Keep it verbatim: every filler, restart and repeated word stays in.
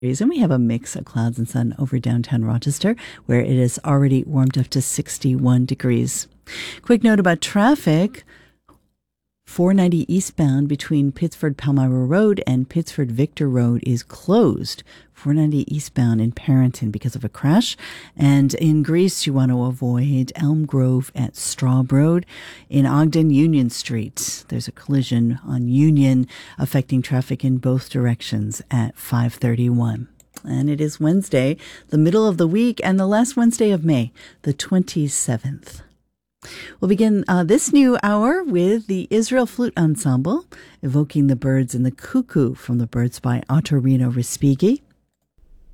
And we have a mix of clouds and sun over downtown Rochester, where it is already warmed up to sixty-one degrees. Quick note about traffic. four ninety eastbound between Pittsford Palmyra Road and Pittsford Victor Road is closed. four ninety eastbound in Parrington because of a crash. And in Greece, you want to avoid Elm Grove at Straub Road. In Ogden, Union Street, there's a collision on Union affecting traffic in both directions at five thirty-one. And it is Wednesday, the middle of the week, and the last Wednesday of May, the twenty-seventh. We'll begin uh, this new hour with the Israel Flute Ensemble, evoking the birds and the cuckoo from the Birds by Ottorino Respighi.